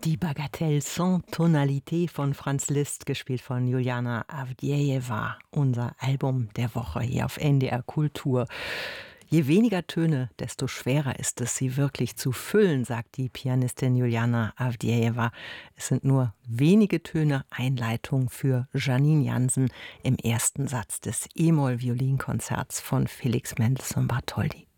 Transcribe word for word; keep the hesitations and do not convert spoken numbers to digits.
Die Bagatelle sans Tonalité von Franz Liszt, gespielt von Juliana Avdejewa, unser Album der Woche hier auf N D R Kultur. Je weniger Töne, desto schwerer ist es, sie wirklich zu füllen, sagt die Pianistin Juliana Avdejewa. Es sind nur wenige Töne, Einleitung für Janine Jansen im ersten Satz des E-Moll-Violinkonzerts von Felix Mendelssohn Bartholdy.